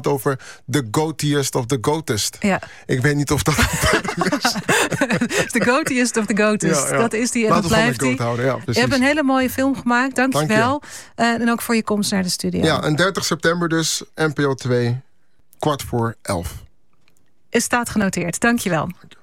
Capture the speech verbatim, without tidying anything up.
over The Goatiest of the Goatest. Ja. Ik weet niet of dat is. The Goatiest of the Goatest. Ja, ja. Dat is die en Laten dat blijft die. Houden, ja, je hebt een hele mooie film gemaakt. Dank je wel. Dank uh, en ook voor je komst naar de studio. Ja, en dertig september dus, N P O twee, kwart voor elf. Is staat genoteerd. Dank je wel.